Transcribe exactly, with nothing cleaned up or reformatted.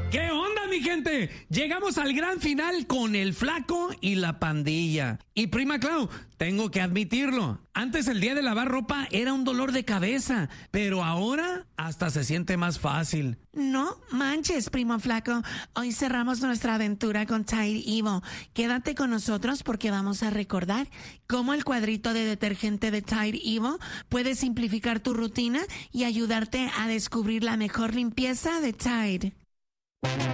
¿Qué onda, mi gente? Llegamos al gran final con el Flaco y la pandilla. Y prima Clau, tengo que admitirlo, antes el día de lavar ropa era un dolor de cabeza, pero ahora hasta se siente más fácil. No manches, primo Flaco. Hoy cerramos nuestra aventura con Tide Evo. Quédate con nosotros porque vamos a recordar cómo el cuadrito de detergente de Tide Evo puede simplificar tu rutina y ayudarte a descubrir la mejor limpieza de Tide.